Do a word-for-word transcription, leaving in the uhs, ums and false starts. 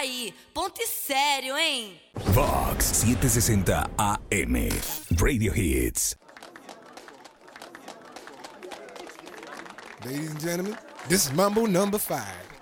aí. Ponto sério, hein? Vox setecientos sesenta A M. Radio Hits. Ladies and gentlemen, this is Mambo number five.